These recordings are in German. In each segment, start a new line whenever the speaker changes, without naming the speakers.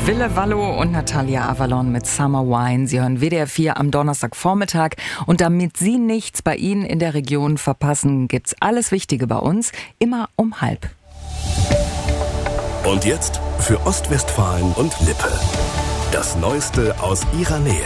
Wille Wallo und Natalia Avalon mit Summer Wine. Sie hören WDR 4 am Donnerstagvormittag. Und damit Sie nichts bei Ihnen in der Region verpassen, gibt's alles Wichtige bei uns, immer um 12:30.
Und jetzt für Ostwestfalen und Lippe. Das Neueste aus Ihrer Nähe.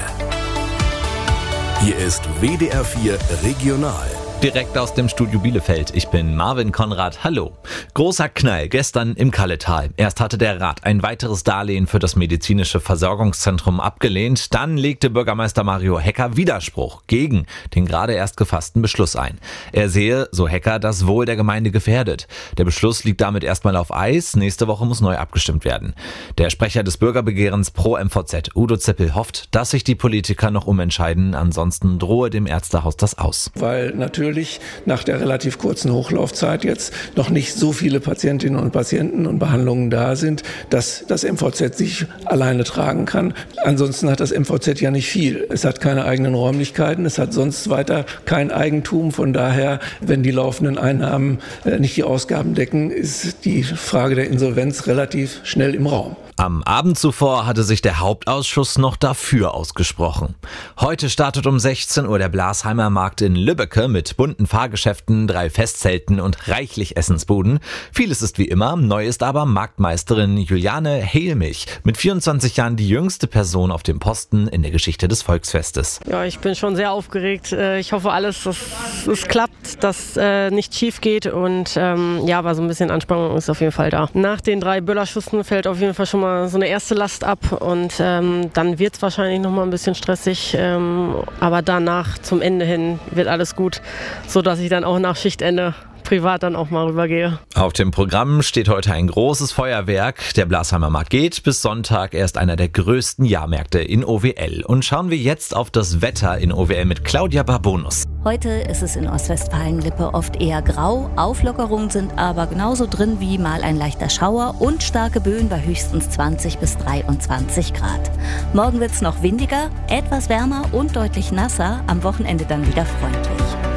Hier ist WDR 4 Regional.
Direkt aus dem Studio Bielefeld. Ich bin Marvin Konrad. Hallo. Großer Knall gestern im Kalletal. Erst hatte der Rat ein weiteres Darlehen für das medizinische Versorgungszentrum abgelehnt. Dann legte Bürgermeister Mario Hecker Widerspruch gegen den gerade erst gefassten Beschluss ein. Er sehe, so Hecker, das Wohl der Gemeinde gefährdet. Der Beschluss liegt damit erstmal auf Eis. Nächste Woche muss neu abgestimmt werden. Der Sprecher des Bürgerbegehrens pro MVZ, Udo Zippel, hofft, dass sich die Politiker noch umentscheiden. Ansonsten drohe dem Ärztehaus das aus.
Weil natürlich nach der relativ kurzen Hochlaufzeit jetzt noch nicht so viele Patientinnen und Patienten und Behandlungen da sind, dass das MVZ sich alleine tragen kann. Ansonsten hat das MVZ ja nicht viel. Es hat keine eigenen Räumlichkeiten, es hat sonst weiter kein Eigentum. Von daher, wenn die laufenden Einnahmen nicht die Ausgaben decken, ist die Frage der Insolvenz relativ schnell im Raum.
Am Abend zuvor hatte sich der Hauptausschuss noch dafür ausgesprochen. Heute startet um 16 Uhr der Blasheimer Markt in Lübbecke mit bunten Fahrgeschäften, 3 Festzelten und reichlich Essensbuden. Vieles ist wie immer, neu ist aber Marktmeisterin Juliane Heilmich, mit 24 Jahren die jüngste Person auf dem Posten in der Geschichte des Volksfestes.
Ja, ich bin schon sehr aufgeregt. Ich hoffe alles, dass es klappt, dass nichts schief geht und aber so ein bisschen Anspannung ist auf jeden Fall da. Nach den 3 Böllerschüssen fällt auf jeden Fall schon mal so eine erste Last ab und dann wird es wahrscheinlich noch mal ein bisschen stressig, aber danach zum Ende hin wird alles gut, sodass ich dann auch nach Schichtende privat dann auch mal rübergehe.
Auf dem Programm steht heute ein großes Feuerwerk. Der Blasheimer Markt geht bis Sonntag. Er ist einer der größten Jahrmärkte in OWL. Und schauen wir jetzt auf das Wetter in OWL mit Claudia Barbonus.
Heute ist es in Ostwestfalen-Lippe oft eher grau. Auflockerungen sind aber genauso drin wie mal ein leichter Schauer und starke Böen bei höchstens 20 bis 23 Grad. Morgen wird es noch windiger, etwas wärmer und deutlich nasser. Am Wochenende dann wieder freundlich.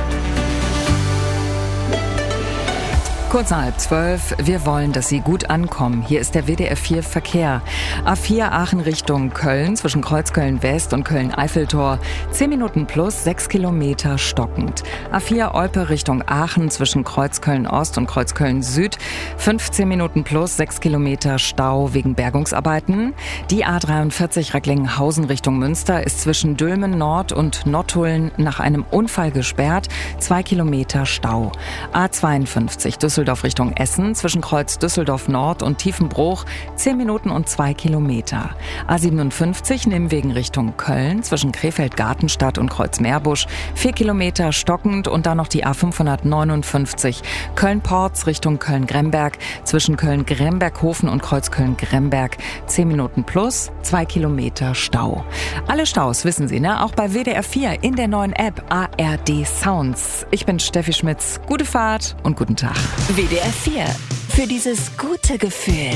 Kurz nach 11:30. Wir wollen, dass Sie gut ankommen. Hier ist der WDR 4 Verkehr. A4 Aachen Richtung Köln zwischen Kreuzköln West und Köln-Eiffeltor. 10 Minuten plus 6 Kilometer stockend. A4 Olpe Richtung Aachen zwischen Kreuzköln Ost und Kreuzköln Süd. 15 Minuten plus 6 Kilometer Stau wegen Bergungsarbeiten. Die A43 Recklinghausen Richtung Münster ist zwischen Dülmen Nord und Nottuln nach einem Unfall gesperrt. 2 Kilometer Stau. A52 Düsseldorf Richtung Essen, zwischen Kreuz Düsseldorf Nord und Tiefenbruch, 10 Minuten und 2 Kilometer. A57 Nimwegen Richtung Köln, zwischen Krefeld-Gartenstadt und Kreuz Meerbusch, 4 Kilometer stockend und dann noch die A559 Köln-Porz Richtung Köln-Gremberg, zwischen Köln-Gremberghofen und Kreuz Köln-Gremberg, 10 Minuten plus 2 Kilometer Stau. Alle Staus wissen Sie, ne? Auch bei WDR 4 in der neuen App ARD Sounds. Ich bin Steffi Schmitz. Gute Fahrt und guten Tag.
WDR 4. Für dieses gute Gefühl.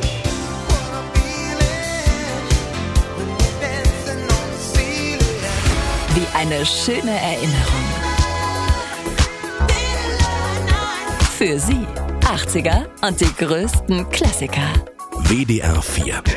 Wie eine schöne Erinnerung. Für Sie 80er und die größten Klassiker.
WDR 4